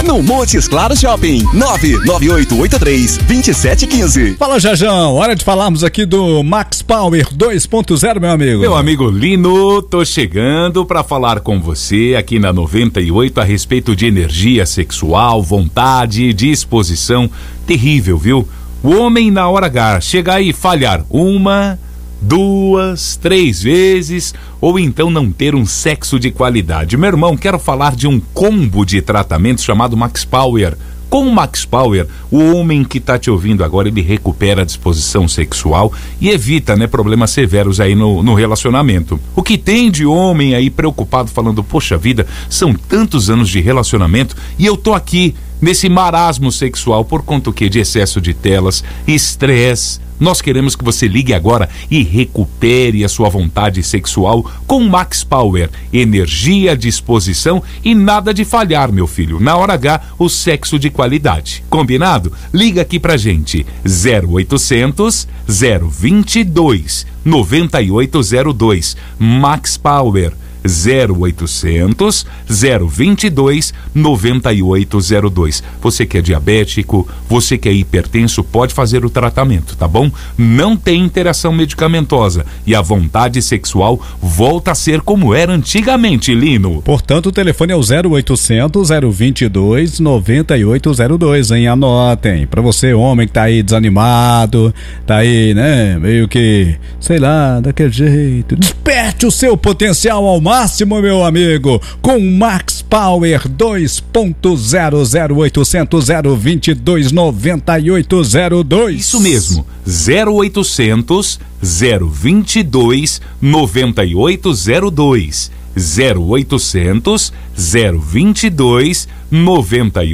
no Montes Claros Shopping. 99883-2715. Fala, Jajão, hora de falarmos aqui do Max Power 2.0, meu amigo. Meu amigo Lino, tô chegando para falar com você aqui na 98 a respeito de energia sexual, vontade, disposição. Terrível, viu? O homem na hora H chegar e falhar 1, 2, 3 vezes, ou então não ter um sexo de qualidade. Meu irmão, quero falar de um combo de tratamento chamado Max Power. Com o Max Power, o homem que tá te ouvindo agora, ele recupera a disposição sexual e evita, problemas severos aí no relacionamento. O que tem de homem aí preocupado falando, poxa vida, são tantos anos de relacionamento e eu tô aqui nesse marasmo sexual por conta o quê? De excesso de telas, estresse. Nós queremos que você ligue agora e recupere a sua vontade sexual com Max Power. Energia, disposição e nada de falhar, meu filho. Na hora H, o sexo de qualidade. Combinado? Liga aqui pra gente. 0800 022 9802. Max Power. 0800 022 9802. Você que é diabético, você que é hipertenso, pode fazer o tratamento, tá bom? Não tem interação medicamentosa e a vontade sexual volta a ser como era antigamente, Lino. Portanto, o telefone é o 0800 022 9802, hein? Anotem. Pra você, homem que tá aí desanimado, tá aí, meio que, sei lá, daquele jeito. Desperte o seu potencial ao máximo, meu amigo, com Max Power 2.0 0800 022 9802. Isso mesmo, 0800 022 9802. 0800 022 9802.